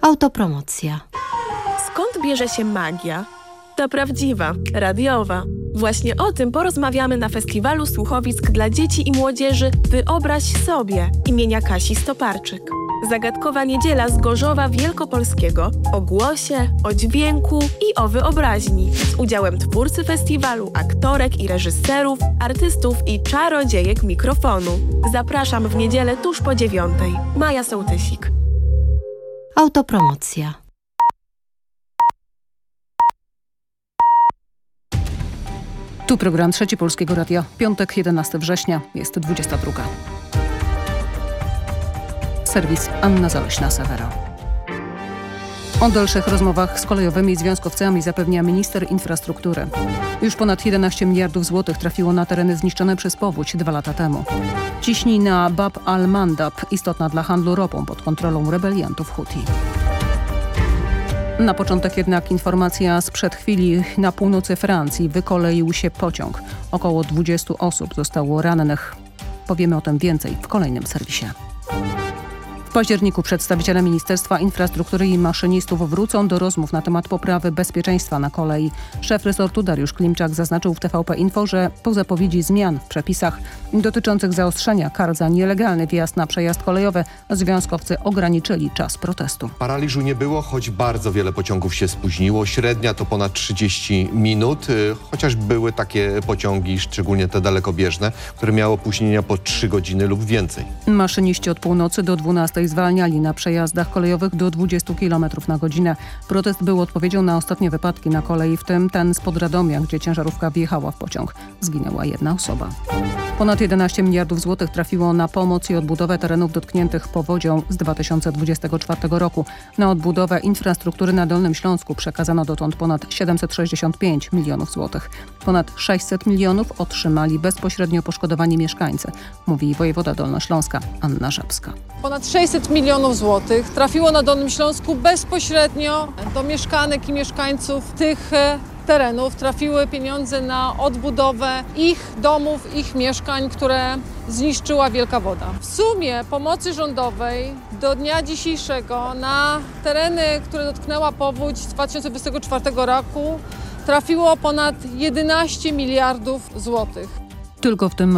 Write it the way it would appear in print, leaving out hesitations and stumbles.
Autopromocja. Skąd bierze się magia? Ta prawdziwa, radiowa. Właśnie o tym porozmawiamy na Festiwalu Słuchowisk dla Dzieci i Młodzieży Wyobraź sobie imienia Kasi Stoparczyk. Zagadkowa niedziela z Gorzowa Wielkopolskiego o głosie, o dźwięku i o wyobraźni. Z udziałem twórcy festiwalu, aktorek i reżyserów, artystów i czarodziejek mikrofonu. Zapraszam w niedzielę tuż po 9:00. Maja Sołtysik. Autopromocja. Tu program Trzeci Polskiego Radia. Piątek, 11 września. Jest 22. Serwis Anna Zaleśna-Sewera. O dalszych rozmowach z kolejowymi związkowcami zapewnia minister infrastruktury. Już ponad 11 miliardów złotych trafiło na tereny zniszczone przez powódź 2 lata temu. Ciśnina Bab al-Mandab, istotna dla handlu ropą pod kontrolą rebeliantów Huti. Na początek jednak informacja sprzed chwili. Na północy Francji wykoleił się pociąg. Około 20 osób zostało rannych. Powiemy o tym więcej w kolejnym serwisie. W październiku przedstawiciele Ministerstwa Infrastruktury i maszynistów wrócą do rozmów na temat poprawy bezpieczeństwa na kolei. Szef resortu Dariusz Klimczak zaznaczył w TVP Info, że po zapowiedzi zmian w przepisach dotyczących zaostrzenia kar za nielegalny wjazd na przejazd kolejowy związkowcy ograniczyli czas protestu. Paraliżu nie było, choć bardzo wiele pociągów się spóźniło. Średnia to ponad 30 minut, chociaż były takie pociągi, szczególnie te dalekobieżne, które miały opóźnienia po 3 godziny lub więcej. Maszyniści od północy do 12 zwalniali na przejazdach kolejowych do 20 km na godzinę. Protest był odpowiedzią na ostatnie wypadki na kolei, w tym ten spod Radomia, gdzie ciężarówka wjechała w pociąg. Zginęła 1 osoba. Ponad 11 miliardów złotych trafiło na pomoc i odbudowę terenów dotkniętych powodzią z 2024 roku. Na odbudowę infrastruktury na Dolnym Śląsku przekazano dotąd ponad 765 milionów złotych. Ponad 600 milionów otrzymali bezpośrednio poszkodowani mieszkańcy, mówi wojewoda dolnośląska Anna Żabska. Ponad 600 milionów złotych trafiło na Dolnym Śląsku bezpośrednio do mieszkanek i mieszkańców tych terenów. Trafiły pieniądze na odbudowę ich domów, ich mieszkań, które zniszczyła wielka woda. W sumie pomocy rządowej do dnia dzisiejszego na tereny, które dotknęła powódź z 2024 roku trafiło ponad 11 miliardów złotych. Tylko w tym